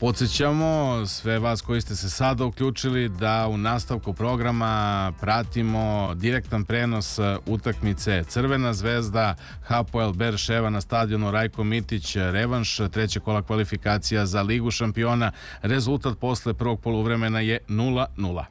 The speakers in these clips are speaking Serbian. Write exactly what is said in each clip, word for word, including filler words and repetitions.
Podsjećamo sve vas koji ste se sada uključili da u nastavku programa pratimo direktan prenos utakmice Crvena zvezda Hapoel Berševa na stadionu Rajko Mitić, revanš treće kola kvalifikacija za Ligu šampiona. Rezultat posle prvog poluvremena je nula nula.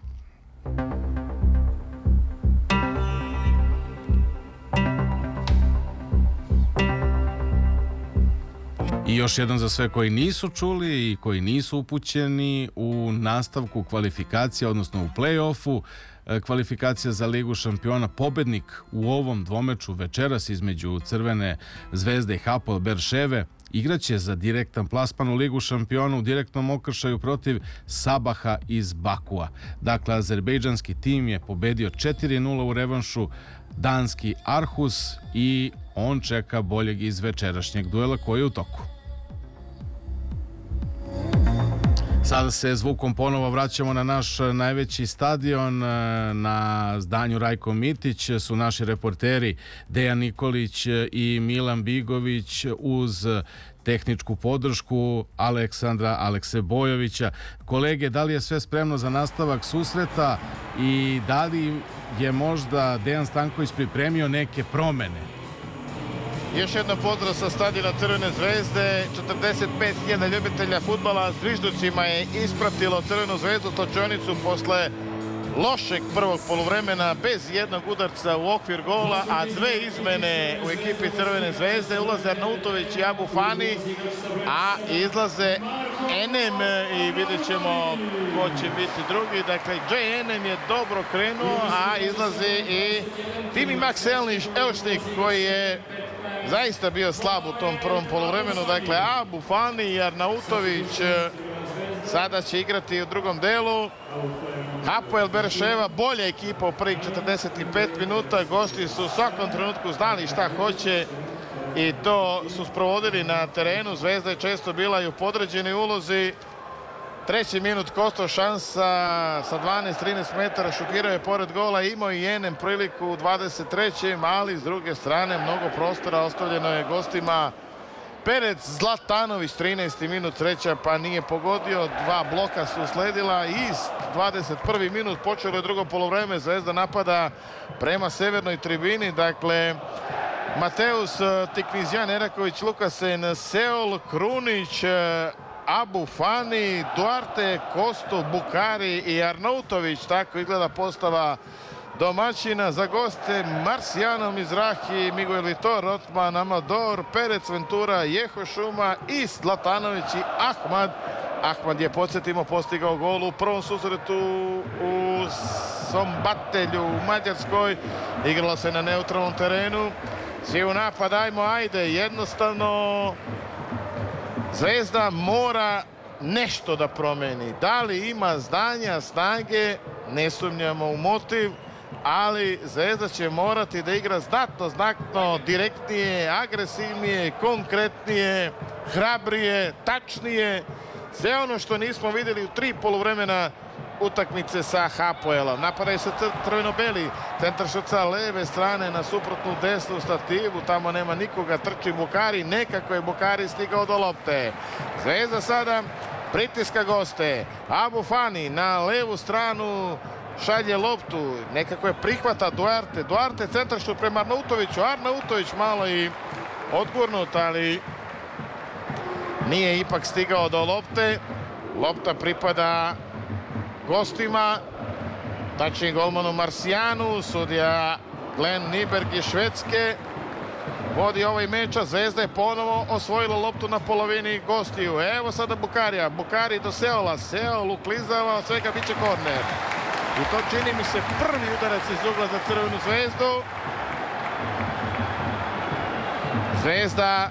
I još jedan za sve koji nisu čuli i koji nisu upućeni, u nastavku kvalifikacija, odnosno u play-offu kvalifikacija za Ligu šampiona, pobednik u ovom dvomeču večeras između Crvene zvezde i Hapoel Berševe igraće za direktan plasman u Ligu šampiona u direktnom okršaju protiv Sabaha iz Bakua. Dakle, azerbejdžanski tim je pobedio četiri nula u revanšu danski Arhus i on čeka boljeg iz večerašnjeg duela koji je u toku. Sada se zvukom ponovo vraćamo na naš najveći stadion. Na zdanju Rajko Mitić su naši reporteri Dejan Nikolić i Milan Bigović uz tehničku podršku Aleksandra Aleksebojovića. Kolege, da li je sve spremno za nastavak susreta i da li je možda Dejan Stanković pripremio neke promene? Još jedno pozdrav sa stadiona Crvene zvezde. četrdeset pet hiljada ljubitelja fudbala s zvižducima je ispratilo Crvenu zvezdu slačionicu posle lošeg prvog poluvremena bez jednog udarca u okvir gola, a dve izmene u ekipi Crvene zvezde. Ulaze Arnautović i Abu Fani, a izlaze Enem i vidjet ćemo ko će biti drugi. Dakle, Jay Enem je dobro krenuo, a izlazi i Timi Max Elšnik koji je zaista bio slab u tom prvom poluvremenu. Dakle, Abu Fani i Arnautović sada će igrati u drugom delu. Hapoel Berševa bolja ekipa u prvih četrdeset pet minuta. Gosti su u svakom trenutku znali šta hoće i to su sprovodili na terenu. Zvezda je često bila i u podređenoj ulozi. Treći minut Kosto šansa sa dvanaest trinaest metara, šutirao je pored gola, imao i Enem priliku u dvadeset trećem ali s druge strane mnogo prostora ostavljeno je gostima. Perec Zlatanović, trinaesti minut treća, pa nije pogodio, dva bloka su usledila i dvadeset prvi minut počelo je drugo poluvreme. Zvezda napada prema severnoj tribini, dakle Mateus Tikvizjan, Eraković, Lukasen, Seol, Krunić, Abu Fani, Duarte, Kosto, Bukari i Arnautović. Tako izgleda postava domaćina. Za goste Marciano Mizrahi, Miguel Vitor, Rotman, Amador, Perec, Ventura, Jehošuma i Zlatanović i Ahmad. Ahmad je, podsjetimo, postigao gol u prvom susretu u Sombatelju u Mađarskoj. Igralo se na neutralnom terenu. Svi u napad, ajmo, ajde, jednostavno Zvezda mora nešto da promeni. Da li ima znanja, snage, ne sumnjamo u motiv, ali Zvezda će morati da igra znatno, znatno direktnije, agresivnije, konkretnije, hrabrije, tačnije. Sve ono što nismo vidjeli u tri poluvremena utakmice sa Hapoelom. Napadaju se crveno-beli, centar šut sa leve strane na suprotnu desnu stativu, tamo nema nikoga, trči Bukari, nekako je Bukari stigao do lopte. Zvezda sada pritiska goste, Abu Fani na levu stranu šalje loptu, nekako je prihvata Duarte, Duarte centar šut prema Arnautoviću, Arnautović malo i odgurnut, ali nije ipak stigao do lopte. Lopta pripada gostima, tačnije golmanu Marcijanu. Sudija Glenn Nyberg iz Švedske vodi ovaj meč, a Zvezda je ponovo osvojila loptu na polovini gostiju. Evo sada Bukarija, Bukari do Seola, Seol uklizava, od svega bit će korner. I to čini mi se prvi udarac iz ugla za Crvenu zvezdu. Zvezda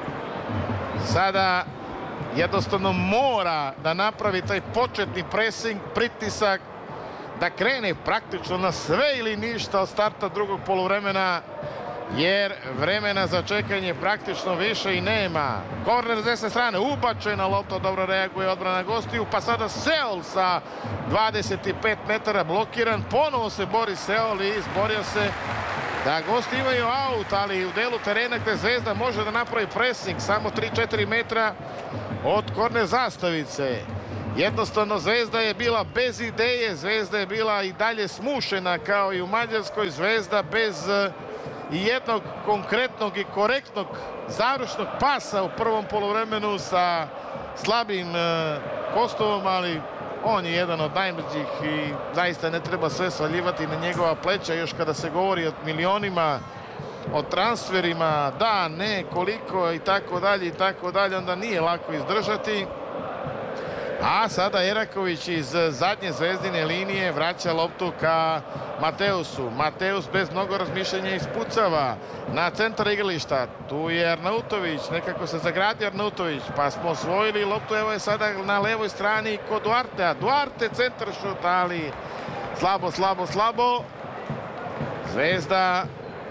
sada jednostavno mora da napravi taj početni presing, pritisak, da krene praktično na sve ili ništa od starta drugog poluvremena, jer vremena za čekanje praktično više i nema. Korner s desne strane, ubačena lopta, dobro reaguje odbrana gostiju, pa sada Seol sa dvadeset pet metara blokiran, ponovo se bori Seol i izborio se da gosti imaju aut, ali u delu terena gde Zvezda može da napravi pressing samo tri četiri metra od korner zastavice. Jednostavno Zvezda je bila bez ideje, Zvezda je bila i dalje smušena kao i u Mađarskoj, Zvezda bez jednog konkretnog i korektnog završnog pasa u prvom poluvremenu sa slabim Kostovom, ali on je jedan od najmlađih i zaista ne treba sve svaljivati na njegova pleća, još kada se govori o milionima, o transferima, da, ne, koliko i tako dalje i tako dalje, onda nije lako izdržati. A sada Eraković iz zadnje Zvezdine linije vraća loptu ka Mateusu. Mateus bez mnogo razmišljanja ispucava na centar igrališta. Tu je Arnautović, nekako se zagradio Arnautović, pa smo osvojili loptu. Evo je sada na levoj strani kod Duartea. Duarte centar šut, ali slabo, slabo, slabo. Zvezda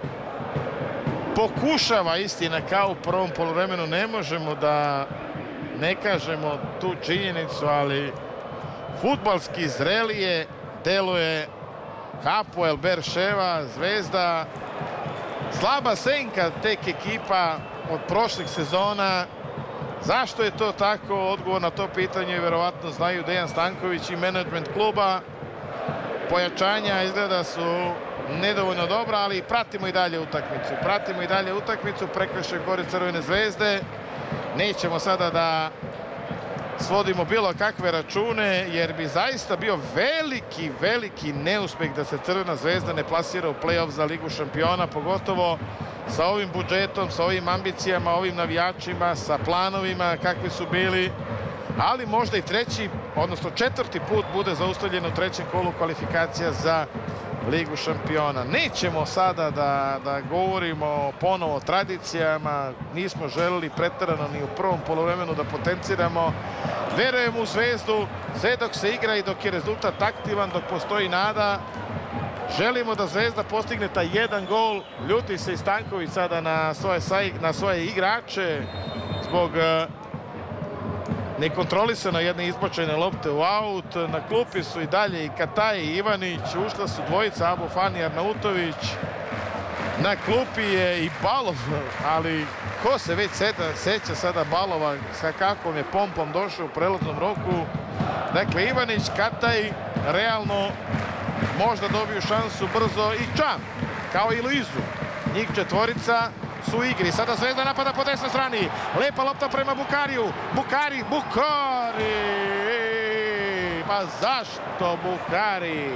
pokušava, istina, kao u prvom poluvremenu. Ne možemo da ne kažemo tu činjenicu, ali fudbalski zrelije deluje Hapoel Berševa. Zvezda slaba senka tek ekipa od prošlih sezona. Zašto je to tako? Odgovor na to pitanje verovatno znaju Dejan Stanković i menadžment kluba. Pojačanja izgleda su nedovoljno dobra, ali pratimo i dalje utakmicu. Pratimo i dalje utakmicu, prekršaj gore Crvene Zvezde. Nećemo sada da svodimo bilo kakve račune, jer bi zaista bio veliki, veliki neuspeh da se Crvena Zvezda ne plasira u play-off za Ligu šampiona, pogotovo sa ovim budžetom, sa ovim ambicijama, ovim navijačima, sa planovima kakvi su bili. Ali možda i treći, odnosno četvrti put bude zaustavljen u trećem kolu kvalifikacija za Ligu šampiona. Nećemo sada da, da govorimo ponovo o tradicijama, nismo želeli preterano ni u prvom poluvremenu da potenciramo. Verujemo u Zvezdu, sve dok se igra i dok je rezultat aktivan, dok postoji nada. Želimo da Zvezda postigne taj jedan gol. Ljuti se i Stanković sada na svoje, na svoje igrače zbog nekontrolisano jedne izbačene lopte u aut. Na klupi su i dalje i Kataj i Ivanić. Ušla su dvojica, Abu Fani i Arnautović. Na klupi je i Balov, ali ko se već seta, seća sada Balova sa kakvom je pompom došao u prelaznom roku. Dakle, Ivanić, Kataj, realno možda dobiju šansu brzo i Čam, kao i Luizu. Njih četvorica su u igri. Sada Zvezda napada po desnoj strani. Lepa lopta prema Bukariju. Bukari, Bukari! Pa zašto Bukari?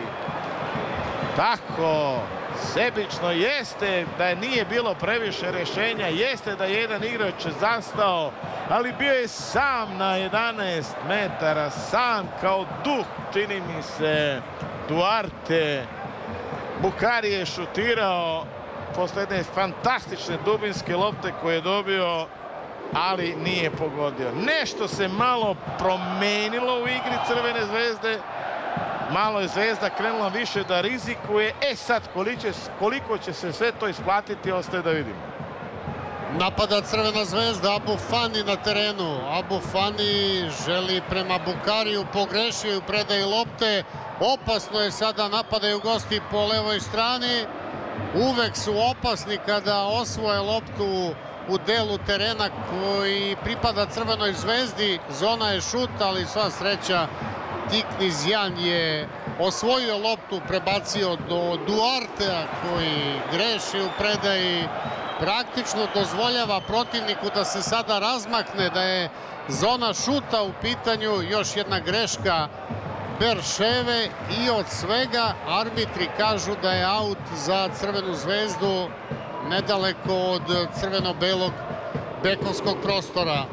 Tako, sebično jeste da nije bilo previše rješenja. Jeste da je jedan igrač zastao, ali bio je sam na jedanaest metara. Sam kao duh, čini mi se, Duarte. Bukari je šutirao posle jedne fantastične dubinske lopte koje je dobio, ali nije pogodio. Nešto se malo promenilo u igri Crvene Zvezde. Malo je Zvezda krenula više da rizikuje. E sad, koliko će, koliko će se sve to isplatiti, ostaje da vidimo. Napada Crvena Zvezda, Abu Fani na terenu. Abu Fani želi prema Bukariju, pogrešio u predaji lopte. Opasno je sada, napadaju gosti po levoj strani. Uvek su opasni kada osvoje loptu u delu terena koji pripada Crvenoj Zvezdi. Zona je šut, ali sva sreća Tiknizjan je osvojio loptu, prebacio do Duartea koji greši u predaji. Praktično dozvoljava protivniku da se sada razmakne, da je zona šuta u pitanju. Još jedna greška Berševe i od svega arbitri kažu da je aut za Crvenu Zvezdu nedaleko od crveno-belog bekovskog prostora.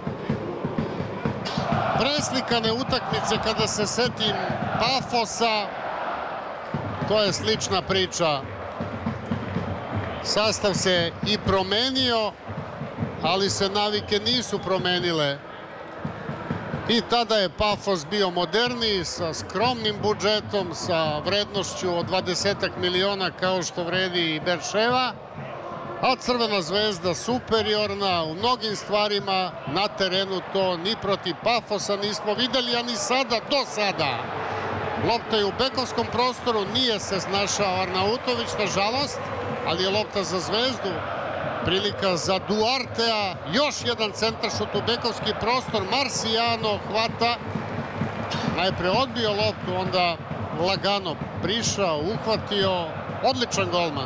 Preslikane utakmice, kada se setim Pafosa, to je slična priča. Sastav se i promenio, ali se navike nisu promenile. I tada je Pafos bio moderniji, sa skromnim budžetom, sa vrednošću od dvadesetak miliona kao što vredi i Berševa, a Crvena Zvezda superiorna u mnogim stvarima. Na terenu to ni protiv Pafosa nismo videli, a ni sada, do sada. Lopta je u bekovskom prostoru, nije se snašao Arnautović, nažalost. ali je lopta za Zvezdu. Prilika za Duartea, još jedan centaršut u bekovski prostor. Marcijano hvata, najpre odbio loptu, onda lagano prišao, uhvatio, odličan golman.